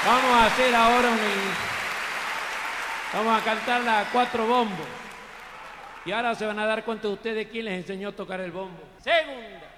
Vamos a hacer ahora vamos a cantar la 4 bombos. Y ahora se van a dar cuenta ustedes quién les enseñó a tocar el bombo. Segunda.